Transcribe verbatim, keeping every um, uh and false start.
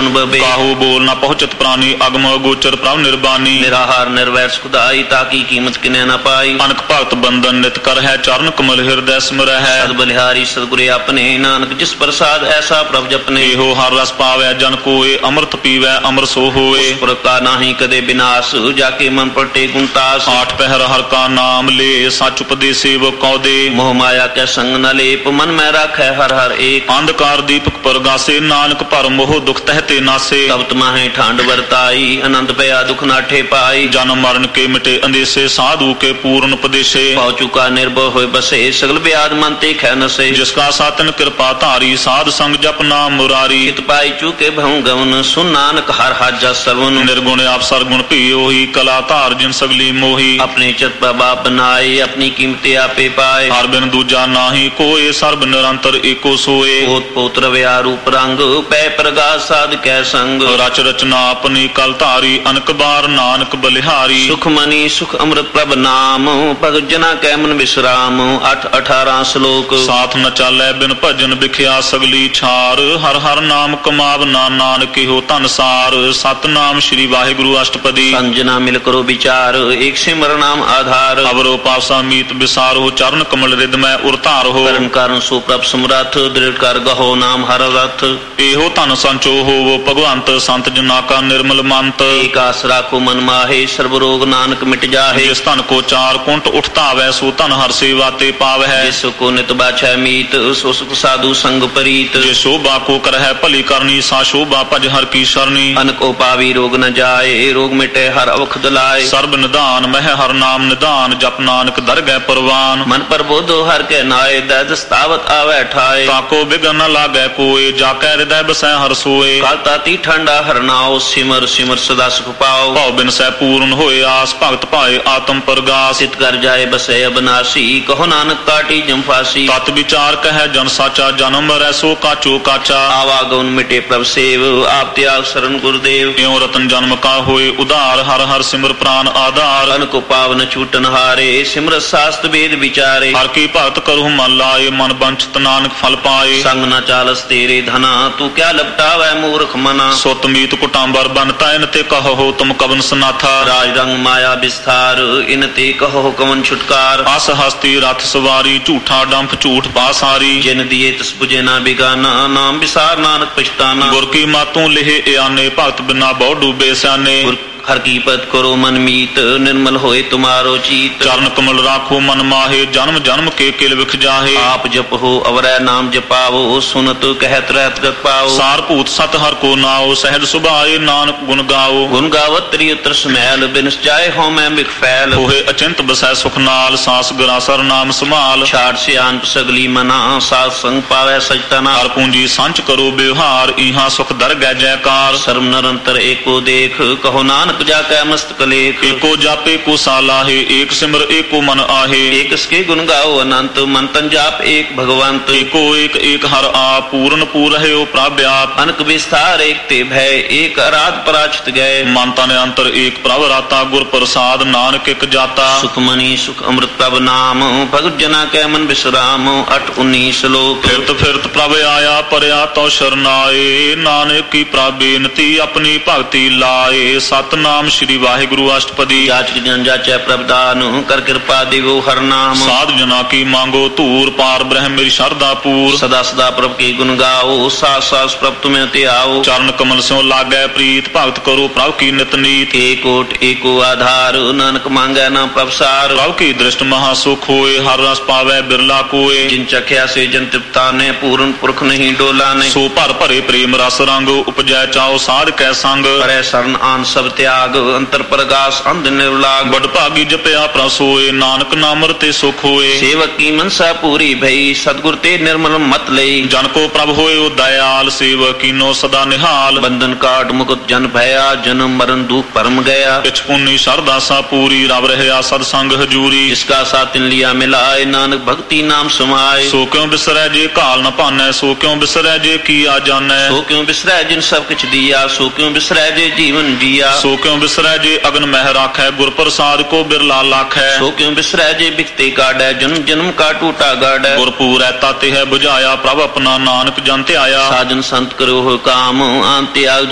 सुन बबे काहू बोल न पहुँचत प्राणी अगम गोचर प्रभ निर्बानी निराहार निर्वैर सुखदाई ताकि कीमत किने न पाई अनक भगत बंधन नित कर है चरण कमल हृदय स्मर है सद बलिहारी सदगुरे अपने नानक जिस प्रसाद ऐसा प्रभ जपने एहो हर रस पावै जन कोय अमृत पीवै अमर सो होए उस प्रकार नाही कदे विनाश जाके मन पटे गुंतास आठ पहर हर का नाम ले सच उपदेसे वो कौदे मोह माया के संग न लेप मन में राखै हर हर एक अंधकार दीपक परगासे नानक पर मोह दुख तहते नासे तब तुम्हें ठांड वर्ताई अनंत भया दुख नाठे पाई जन्म मरण के मिटे अंदेसे साधु के पूर्ण उपदेशे पाव चुका निर्भय होय बसे सगल ब्याद मन ते ख नसे जिसका सातन कृपा धारी साध संग जप नाम मुरारी चित पाई चुके भऊ गवन सुन नानक हर हाजा सर्वन निर्गुण आप सरगुण पियो ही कला धार जिन सगली मोही अपने चित बाप बनाए अपनी कीमते आपे पाए हर बिन दूजा नाही कोय सर्ब निरंतर एको सोए पोत पोत्र व्या रूप रंग पै प्रगास साध कै संग रच रचना अपनी कल धारी अनक बार नानक बलिहारी सुख मनी सुख अमृत प्रभ नाम भगत जना कै मन विश्राम अठ अठारह श्लोक साथ न चालै बिन भजन बिख्या सगली छार हर हर नाम कमाव ना नानक हो धन सार सतनाम श्री वाहिगुरु अष्टपदी संजना मिल करो विचार एक सिमर नाम आधार अवरो पासा मीत विसारो चरण कमल रिद में उरतार हो कर्म कारण सो प्रभ समरथ दृढ़ कर गहो नाम हर रथ एहो धन संचो हो वो भगवंत संत जना का निर्मल मंत एक आस राखो मन माहे सर्व रोग नानक मिट जाहे जिस धन को चार कुंट उठता वै सो धन हर सेवा ते पाव है जिस को नित बाछै मीत सो सुख साधु संग परीत जे शोभा को कर है भली करनी सा शोभा भज हर की शरणी अनको पावी रोग न जाए रोग मिटे हर अवखद लाए सर्ब निदान मह हर नाम निदान जप नानक दरगह परवान मन पर बोधो हर के नाए दैद स्तावत आवे ठाए ताको बिगन न लागे कोय जाके हृदय बसै हर सोए काल ताती ठंडा हरनाओ सिमर सिमर सदा सुख पाओ भाव बिन सै पूर्ण होए आस भगत पाए आत्म प्रगास सित कर जाए बसे अबनासी कहो नानक काटी जमफासी तत् विचार कह जन साचा जन्म मरै सो काचो काचा आवागुन मिटे प्रभ सेव आप त्याग शरण गुरुदेव क्यों रतन जन्म का होए उदार हर हर सिमर प्राण आधार अनको पावन छूटन हारे सिमर शास्त्र वेद विचारे हर की भगत करू मन लाए मन बंचित नानक फल पाए संग न चालस तेरे धना तू क्या लपटावै मूर्ख मना सुत मीत कुटांबर बनता इन ते कहो तुम कवन सनाथा राज रंग माया विस्तार इन ते कहो कवन छुटकार आस हस्ती रथ सवारी झूठा डंफ झूठ पासारी जिन दिए तस बुझे ना बिगाना नाम विसार नानक पछताना गुर की मातों लेहे आने भगत बिना बहु डूबे स्याने हर की पद करो मन मीत निर्मल होए तुम्हारो चीत चरण कमल राखो मन माहे जन्म जन्म के किल विख जाहे आप जप हो अवरै नाम जपाओ सुनत कहत रहत गत पाओ सार भूत सत हर को नाओ सहज सुभाए नानक गुण गाओ गुण गावत त्रियत्र समैल बिनस जाए हो मैं बिख फैल होए अचिंत बसै सुख नाल सांस गरासर नाम संभाल छाड़ सियान सगली मना साध संग पावै सजतना हर पूंजी संच करो व्यवहार इहा सुख दर गै जयकार सर्व निरंतर एको देख कहो नानक जाके मस्तक लेख एको जापे को सालाहे एक सिमर एको मन आहे एक इसके गुण गाओ अनंत मन तन जाप एक भगवंत एको एक एक हर आप पूर्ण पूर है ओ प्राव्याप अनक विस्तार एक ते भय एक आराध पराचित गए मन तन अंतर एक प्रभ राता गुर प्रसाद नानक एक जाता सुख मनी सुख अमृत प्रभ नाम भगत जना कै मन विश्राम अठ उन्नीस श्लोक फिरत फिरत प्रभ आया परया तो शरनाए नानक की प्राबेनती अपनी भक्ति लाए सत नाम श्री वाहिगुरु अष्टपदी जाचक जन जाचै प्रभदान कर कृपा देवो हर नाम साध जना की मांगो तूर पार ब्रह्म मेरी शारदा पूर सदा सदा प्रभ के गुण गाओ सास सास प्रभ तुम्हें ते आओ चरण कमल से लागै प्रीत भगत करो प्रभ की नित नीत एक ओट एको आधार नानक मांगै ना प्रभसार प्रभ की दृष्ट महासुख होए हर रस पावै बिरला कोय जिन चख्या से जन तृप्ता ने पूर्ण पुरख नहीं डोला ने सो भर भरे प्रेम रस रंग उपजै चाओ साध कै संग करे शरण आन सब त्याग अंतर प्रकाश अंध निर्लाग बड़ भागी जपया प्रसोए नानक नाम रते सुख होए सेवक की मनसा पूरी भई सतगुर ते निर्मल मत लई जन को प्रभ होए ओ दयाल सेवक कीनो सदा निहाल बंधन काट मुकुट जन भया जन्म मरण दुख परम गया पिछ पुन्नी सरदा सा पूरी रब रहया सद संग हजूरी जिसका साथ लिया मिलाए नानक भक्ति नाम समाए सो क्यों बिसरै जे काल न पानै सो क्यों बिसरै जे किया जानै सो क्यों बिसरै जिन सब कुछ दिया सो क्यों बिसरै जे जीवन जिया सो क्यों बिसरै जे अगन मह राखै गुर प्रसाद को बिरला लाखै सो क्यों बिसरै जे बिकते काटै जन्म जन्म का टूटा गाड़ै गुरपूर ताते है बुझाया प्रभ अपना नानक जन ते आया साजन संत करो हो काम आन त्याग